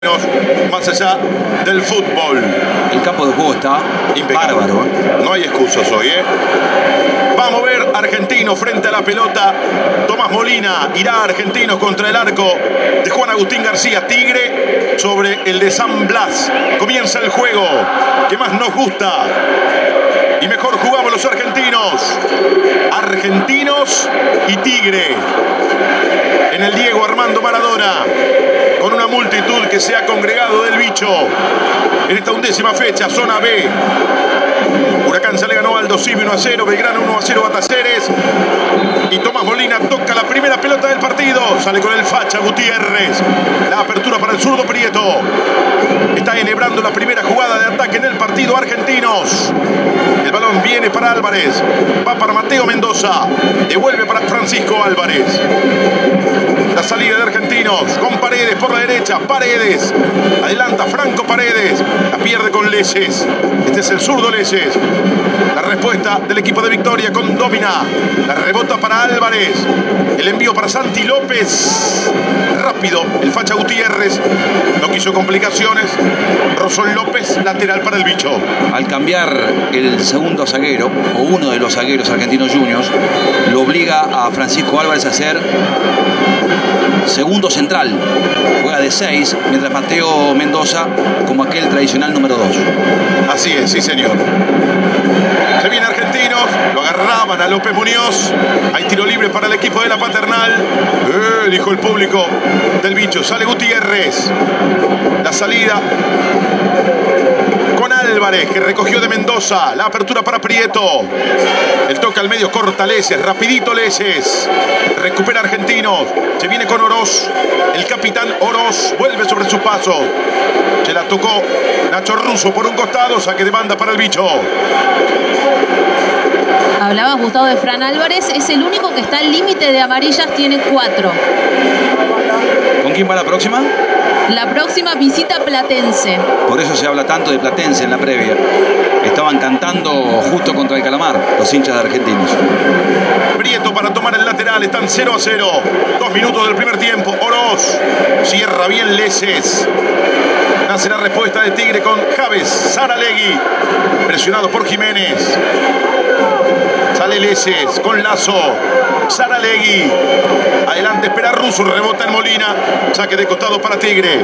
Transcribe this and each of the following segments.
Más allá del fútbol. El campo de juego está impecable. Bárbaro. No hay excusas hoy, Vamos a ver Argentino frente a la pelota. Tomás Molina irá a Argentinos contra el arco de Juan Agustín García. Tigre sobre el de San Blas. Comienza el juego que más nos gusta y mejor jugamos los argentinos. Argentinos y Tigre en el Diego Armando Maradona, con una multitud que se ha congregado del bicho en esta 11ª fecha, zona B. Huracán se le ganó al Aldo Civi 1-0, Belgrano 1-0 a Talleres. Y Tomás Molina toca la primera pelota del partido. Sale con el facha Gutiérrez. La apertura para el zurdo Prieto. Está enhebrando la primera jugada de ataque en el partido Argentinos. El balón viene para Álvarez. Va para Mateo Mendoza. Devuelve para Francisco Álvarez. La salida de Argentinos con Paredes por la derecha. Paredes. Adelanta Franco Paredes. La pierde con Leyes. Este es el zurdo Leyes. La respuesta del equipo de Victoria con Domina. La rebota para Álvarez. El envío para Santi López. Rápido el facha Gutiérrez. No quiso complicaciones. Rosón López, lateral para el bicho. Al cambiar el segundo zaguero, o uno de los zagueros argentinos juniors, lo obliga a Francisco Álvarez a ser segundo central. Juega de 6, mientras Mateo Mendoza como aquel tradicional número 2. Así es, sí señor. Se viene Argentinos, lo agarraban a López Muñoz. Hay tiro libre para el equipo de la Paternal. Dijo el público del bicho. Sale Gutiérrez. La salida con Álvarez, que recogió de Mendoza. La apertura para Prieto. El toque al medio, corta Leyes. Rapidito Leyes. Recupera Argentinos. Se viene con Oroz. El capitán Oroz vuelve sobre su paso. Se la tocó Nacho Russo por un costado. Saque de banda para el bicho. Hablabas, Gustavo, de Fran Álvarez. Es el único que está al límite de amarillas. Tiene 4. ¿Con quién va la próxima? La próxima visita Platense. Por eso se habla tanto de Platense en la previa. Estaban cantando justo contra el Calamar los hinchas de Argentinos. Prieto para tomar el lateral. Están 0-0. 2 minutos del primer tiempo. Oroz cierra bien Leyes. Nace la respuesta de Tigre con Javes Saralegui. Presionado por Jiménez. Sale Leyes con Lazo. Saralegui. Adelante espera Russo. Rebota en Molina. Saque de costado para Tigre.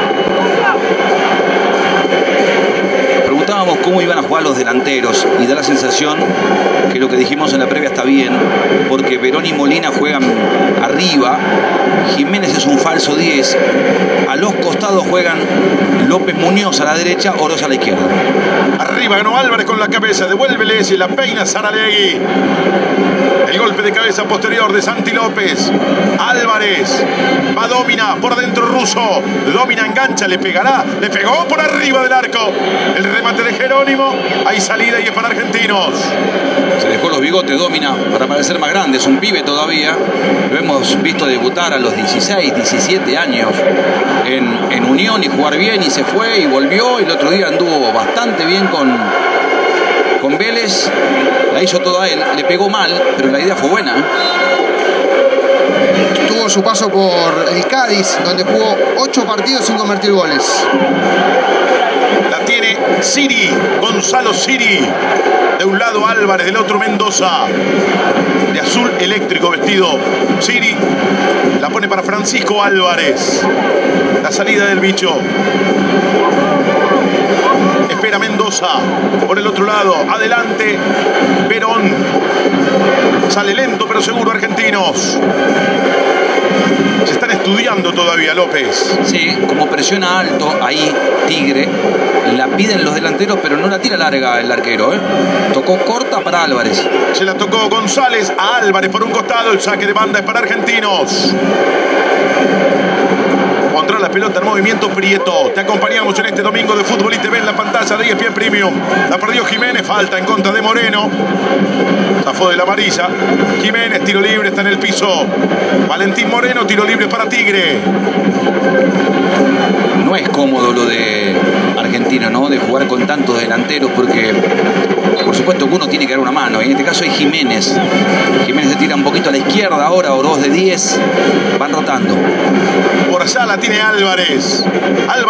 Preguntábamos cómo iban a jugar los delanteros y da la sensación que lo que dijimos en la previa está bien, porque Verón y Molina juegan arriba, Jiménez es un falso 10, a los costados juegan López Muñoz a la derecha, Oroz a la izquierda. Arriba ganó Álvarez con la cabeza, devuelve Leyes, la peina Saralegui. El golpe de cabeza posterior de Santi López. Álvarez. Va Domina. Por dentro Russo. Domina engancha. Le pegará. Le pegó por arriba del arco. El remate de Jerónimo. Hay salida y es para Argentinos. Se dejó los bigotes Domina para parecer más grande. Es un pibe todavía. Lo hemos visto debutar a los 16, 17 años en Unión y jugar bien. Y se fue y volvió. Y el otro día anduvo bastante bien con Vélez. La hizo toda él, le pegó mal, pero la idea fue buena. Tuvo su paso por el Cádiz, donde jugó 8 partidos sin convertir goles. La tiene Siri, Gonzalo Siri. De un lado Álvarez, del otro Mendoza. De azul eléctrico vestido Siri. La pone para Francisco Álvarez. La salida del bicho. Espera Mendoza. Por el otro lado, adelante Verón. Sale lento pero seguro Argentinos. Se están estudiando todavía López. Sí, como presiona alto ahí Tigre, la piden los delanteros, pero no la tira larga el arquero. Tocó corta para Álvarez. Se la tocó González a Álvarez por un costado. El saque de banda es para Argentinos. Pondrá la pelota en movimiento Prieto. Te acompañamos en este domingo de Fútbol y TV en la pantalla de ESPN Premium. La perdió Jiménez. Falta en contra de Moreno. Zafó de la amarilla. Jiménez, tiro libre, está en el piso. Valentín Moreno, tiro libre para Tigre. No es cómodo lo de Argentina, ¿no? De jugar con tantos delanteros, porque por supuesto alguno tiene que dar una mano. Y en este caso hay Jiménez. Jiménez se tira un poquito a la izquierda ahora, o 2 de 10. Van rotando. Por allá la tiene Álvarez.